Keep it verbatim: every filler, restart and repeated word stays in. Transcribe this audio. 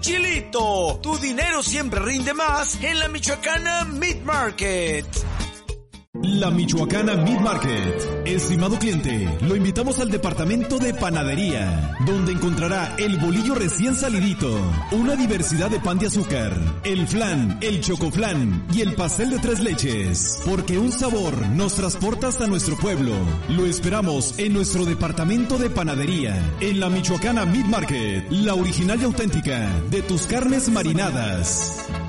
Chilito, tu dinero siempre rinde más en la Michoacana Meat Market. La Michoacana Meat Market. Estimado cliente, lo invitamos al departamento de panadería, donde encontrará el bolillo recién salidito, una diversidad de pan de azúcar, el flan, el chocoflan y el pastel de tres leches, porque un sabor nos transporta hasta nuestro pueblo. Lo esperamos en nuestro departamento de panadería, en la Michoacana Meat Market, la original y auténtica de tus carnes marinadas.